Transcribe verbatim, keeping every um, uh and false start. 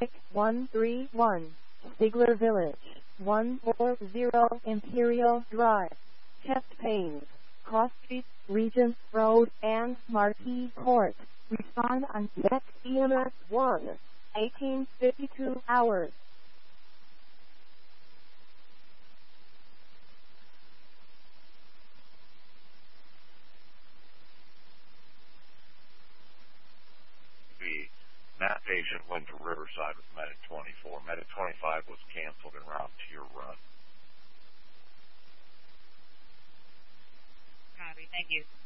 one three one, Stigler Village, one forty Imperial Drive, chest pains, Cross Street, Regent Road, and Marquis Court. Respond on next E M S one, eighteen fifty-two hours. That patient went to Riverside with Medic twenty-four. Medic twenty-five was canceled en route to your run. Copy. Thank you.